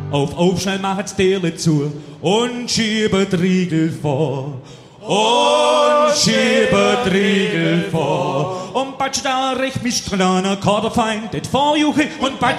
Auf, schnell macht's Türle zu und schiebet Riegel vor. Und schiebet Riegel vor. Und batsch da recht mich kleiner Kaderfein, det Vorjuche und batsch